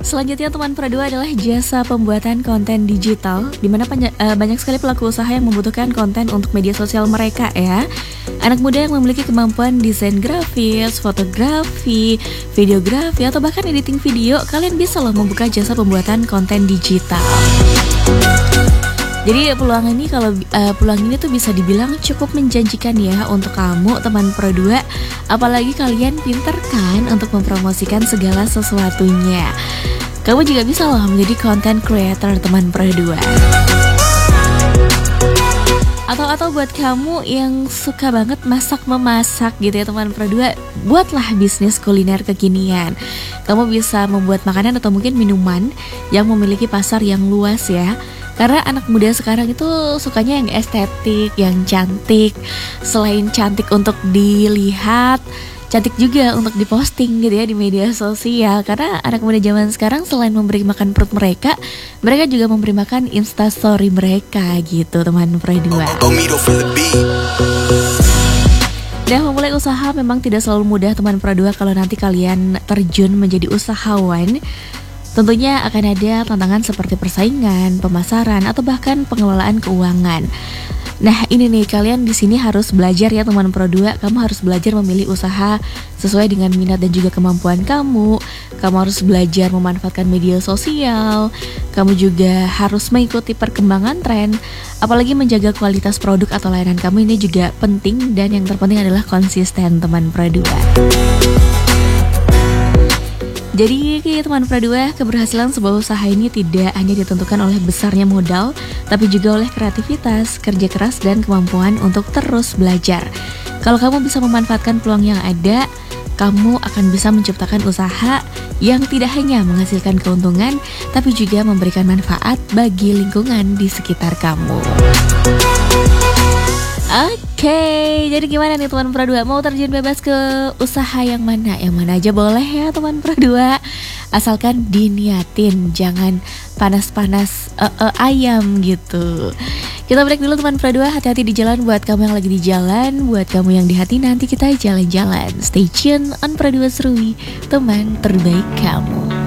Selanjutnya teman Pro2 adalah jasa pembuatan konten digital, di mana banyak sekali pelaku usaha yang membutuhkan konten untuk media sosial mereka ya. Anak muda yang memiliki kemampuan desain grafis, fotografi, videografi, atau bahkan editing video, kalian bisa loh membuka jasa pembuatan konten digital. Jadi peluang ini tuh bisa dibilang cukup menjanjikan ya untuk kamu teman Pro2, apalagi kalian pinter kan untuk mempromosikan segala sesuatunya. Kamu juga bisa loh menjadi content creator teman Pro2. Atau buat kamu yang suka banget masak-memasak gitu ya teman Pro2, buatlah bisnis kuliner kekinian. Kamu bisa membuat makanan atau mungkin minuman yang memiliki pasar yang luas ya. Karena anak muda sekarang itu sukanya yang estetik, yang cantik. Selain cantik untuk dilihat, cantik juga untuk diposting gitu ya di media sosial. Karena anak muda zaman sekarang selain memberi makan perut mereka juga memberi makan instastory mereka gitu teman Pro2. Dan memulai usaha memang tidak selalu mudah teman Pro2. Kalau nanti kalian terjun menjadi usahawan, tentunya akan ada tantangan seperti persaingan, pemasaran, atau bahkan pengelolaan keuangan. Nah ini nih, kalian di sini harus belajar ya teman Pro2. Kamu harus belajar memilih usaha sesuai dengan minat dan juga kemampuan kamu. Kamu harus belajar memanfaatkan media sosial. Kamu juga harus mengikuti perkembangan tren. Apalagi menjaga kualitas produk atau layanan kamu ini juga penting. Dan yang terpenting adalah konsisten teman Pro2. Jadi teman Pro2, keberhasilan sebuah usaha ini tidak hanya ditentukan oleh besarnya modal, tapi juga oleh kreativitas, kerja keras, dan kemampuan untuk terus belajar. Kalau kamu bisa memanfaatkan peluang yang ada, kamu akan bisa menciptakan usaha yang tidak hanya menghasilkan keuntungan, tapi juga memberikan manfaat bagi lingkungan di sekitar kamu. Oke, jadi gimana nih teman Pro2? Mau terjun bebas ke usaha yang mana? Yang mana aja boleh ya teman Pro2. Asalkan diniatin, jangan panas-panas ayam gitu. Kita break dulu teman Pro2, hati-hati di jalan buat kamu yang lagi di jalan. Buat kamu yang di hati, nanti kita jalan-jalan. Stay tune on Pro2 Seruwi, teman terbaik kamu.